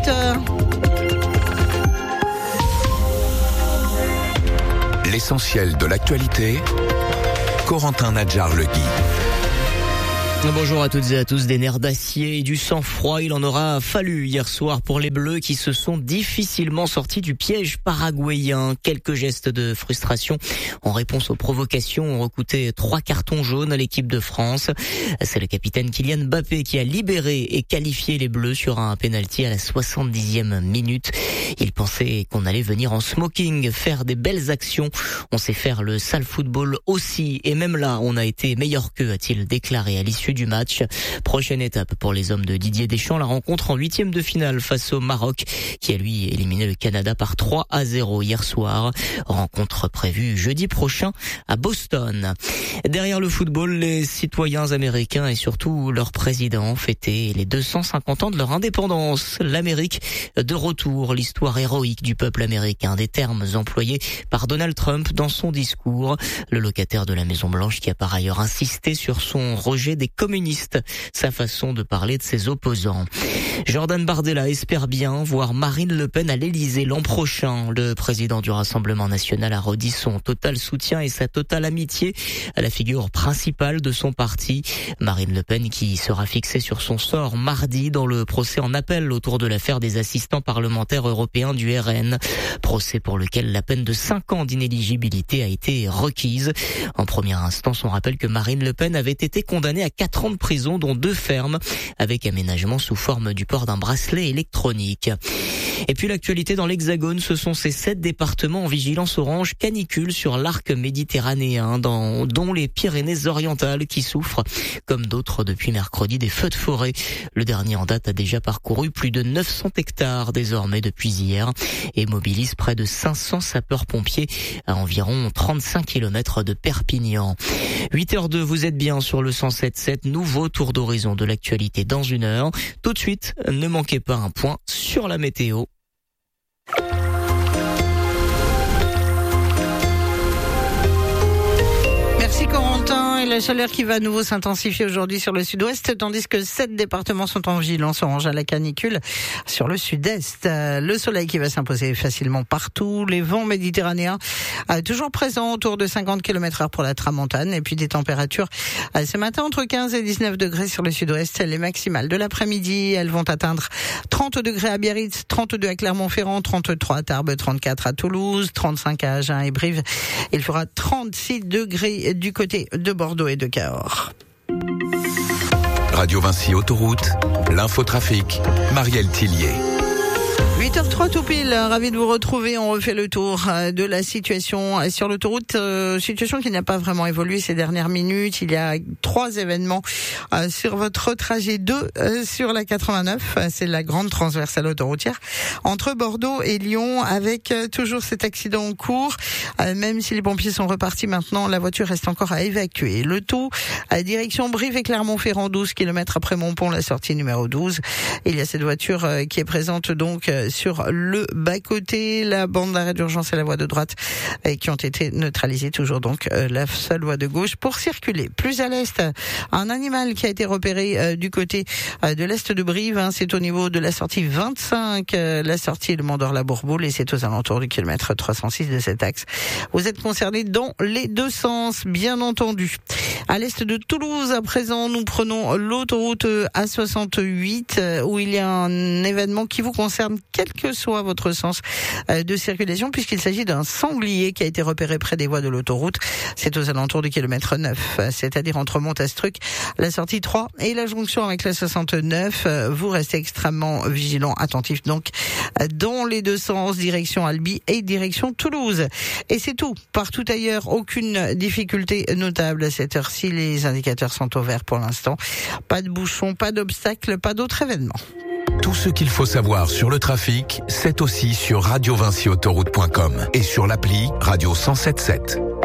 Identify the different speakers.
Speaker 1: 8h.
Speaker 2: L'essentiel de l'actualité, Corentin Nadjar-Legui.
Speaker 3: Bonjour à toutes et à tous. Des nerfs d'acier et du sang-froid, il en aura fallu hier soir pour les Bleus qui se sont difficilement sortis du piège paraguayen. Quelques gestes de frustration en réponse aux provocations ont recouté 3 cartons jaunes à l'équipe de France. C'est le capitaine Kylian Mbappé qui a libéré et qualifié les Bleus sur un pénalty à la 70e minute. Il pensait qu'on allait venir en smoking, faire des belles actions. On sait faire le sale football aussi, et même là, on a été meilleur qu'eux, a-t-il déclaré à l'issue du match. Prochaine étape pour les hommes de Didier Deschamps, la rencontre en 8e de finale face au Maroc, qui a lui éliminé le Canada par 3-0 hier soir. Rencontre prévue jeudi prochain à Boston. Derrière le football, les citoyens américains et surtout leur président fêtaient les 250 ans de leur indépendance. L'Amérique de retour, l'histoire héroïque du peuple américain, des termes employés par Donald Trump dans son discours. Le locataire de la Maison-Blanche qui a par ailleurs insisté sur son rejet des communistes, sa façon de parler de ses opposants. Jordan Bardella espère bien voir Marine Le Pen à l'Élysée l'an prochain. Le président du Rassemblement national a redit son total soutien et sa totale amitié à la figure principale de son parti. Marine Le Pen qui sera fixée sur son sort mardi dans le procès en appel autour de l'affaire des assistants parlementaires européens du RN. Procès pour lequel la peine de 5 ans d'inéligibilité a été requise. En première instance, on rappelle que Marine Le Pen avait été condamnée à 4 ans de prison, dont 2 fermes, avec aménagement sous forme du port d'un bracelet électronique. Et puis l'actualité dans l'Hexagone, ce sont ces 7 départements en vigilance orange canicule sur l'arc méditerranéen, dont les Pyrénées-Orientales qui souffrent, comme d'autres depuis mercredi, des feux de forêt. Le dernier en date a déjà parcouru plus de 900 hectares désormais depuis hier et mobilise près de 500 sapeurs-pompiers à environ 35 km de Perpignan. 8h02, vous êtes bien sur le 107.7, nouveau tour d'horizon de l'actualité dans 1 heure. Tout de suite, ne manquez pas un point sur la météo.
Speaker 1: Merci Corentin. Et la chaleur qui va à nouveau s'intensifier aujourd'hui sur le sud-ouest, tandis que 7 départements sont en vigilance orange à la canicule sur le sud-est. Le soleil qui va s'imposer facilement partout, les vents méditerranéens toujours présents autour de 50 km/h pour la tramontane, et puis des températures ce matin entre 15 et 19 degrés sur le sud-ouest. Les maximales de l'après-midi, elles vont atteindre 30 degrés à Biarritz, 32 à Clermont-Ferrand, 33 à Tarbes, 34 à Toulouse, 35 à Agen et Brive. Il fera 36 degrés du côté de Bordeaux et de Cahors.
Speaker 2: Radio Vinci Autoroute, l'infotrafic, Marielle Tillier.
Speaker 1: 8h03 tout pile, ravi de vous retrouver. On refait le tour de la situation sur l'autoroute, situation qui n'a pas vraiment évolué ces dernières minutes. Il y a 3 événements sur votre trajet 2 sur la 89, c'est la grande transversale autoroutière entre Bordeaux et Lyon, avec toujours cet accident en cours. Même si les pompiers sont repartis maintenant, la voiture reste encore à évacuer. Le tout à direction Brive et Clermont-Ferrand, 12 km après Montpont, la sortie numéro 12. Il y a cette voiture qui est présente donc sur le bas-côté, la bande d'arrêt d'urgence et la voie de droite qui ont été neutralisées. Toujours donc la seule voie de gauche pour circuler. Plus à l'est, un animal qui a été repéré du côté de l'est de Brive. C'est au niveau de la sortie 25, la sortie de Mandor-la-Bourboule, et c'est aux alentours du kilomètre 306 de cet axe. Vous êtes concernés dans les 2 sens, bien entendu. À l'est de Toulouse, à présent, nous prenons l'autoroute A68 où il y a un événement qui vous concerne, quel que soit votre sens de circulation, puisqu'il s'agit d'un sanglier qui a été repéré près des voies de l'autoroute. C'est aux alentours du kilomètre 9, c'est-à-dire entre Montastruc, la sortie 3 et la jonction avec la 69. Vous restez extrêmement vigilants, attentifs donc dans les 2 sens, direction Albi et direction Toulouse. Et c'est tout. Partout ailleurs, aucune difficulté notable à cette heure-ci. Les indicateurs sont au vert pour l'instant. Pas de bouchons, pas d'obstacles, pas d'autres événements.
Speaker 2: Tout ce qu'il faut savoir sur le trafic, c'est aussi sur radiovinciautoroute.com et sur l'appli Radio 107.7.